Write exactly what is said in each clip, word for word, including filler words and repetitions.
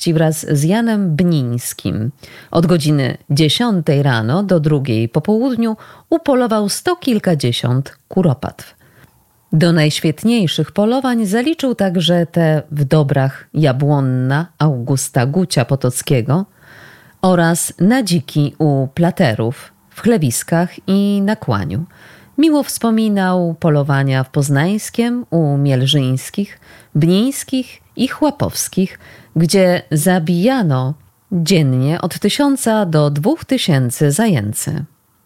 gości wraz z Janem Bnińskim. Od godziny dziesiątej rano do drugiej po południu upolował sto kilkadziesiąt kuropatw. Do najświetniejszych polowań zaliczył także te w dobrach Jabłonna Augusta Gucia Potockiego oraz na dziki u platerów, w chlewiskach i na Kłaniu. Miło wspominał polowania w Poznańskiem, u Mielżyńskich, Bnińskich i Chłapowskich, gdzie zabijano dziennie od tysiąca do dwóch tysięcy zajęcy.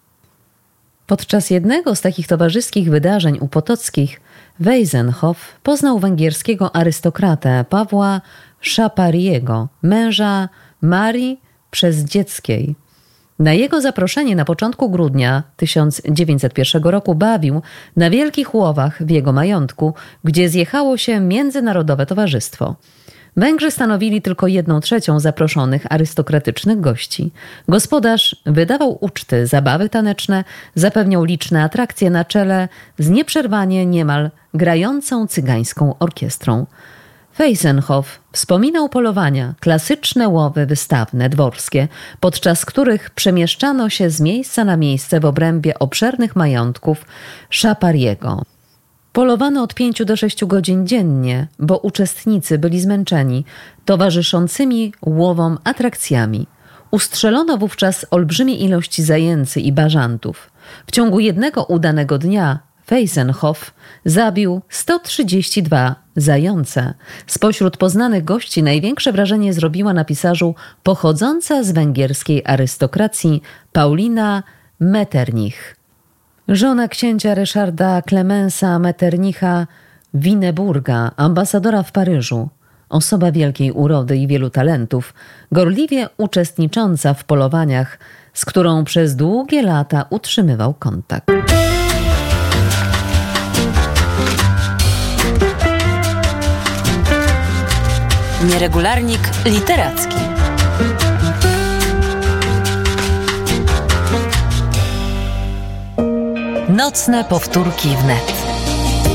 Podczas jednego z takich towarzyskich wydarzeń u Potockich Wejzenhof poznał węgierskiego arystokratę Pawła Szapariego, męża Marii Przezdzieckiej. Na jego zaproszenie na początku grudnia tysiąc dziewięćset pierwszego roku bawił na wielkich łowach w jego majątku, gdzie zjechało się międzynarodowe towarzystwo. Węgrzy stanowili tylko jedną trzecią zaproszonych arystokratycznych gości. Gospodarz wydawał uczty, zabawy taneczne, zapewniał liczne atrakcje na czele z nieprzerwanie niemal grającą cygańską orkiestrą. Wejzenhof wspominał polowania, klasyczne łowy wystawne, dworskie, podczas których przemieszczano się z miejsca na miejsce w obrębie obszernych majątków Szapariego. Polowano od pięciu do sześciu godzin dziennie, bo uczestnicy byli zmęczeni towarzyszącymi łowom atrakcjami. Ustrzelono wówczas olbrzymie ilości zajęcy i bażantów. W ciągu jednego udanego dnia Wejzenhof zabił sto trzydzieści dwa zające. Spośród poznanych gości największe wrażenie zrobiła na pisarzu pochodząca z węgierskiej arystokracji Paulina Metternich. Żona księcia Ryszarda Klemensa Metternicha Wineburga, ambasadora w Paryżu, osoba wielkiej urody i wielu talentów, gorliwie uczestnicząca w polowaniach, z którą przez długie lata utrzymywał kontakt. Nieregularnik literacki. Nocne powtórki wnet.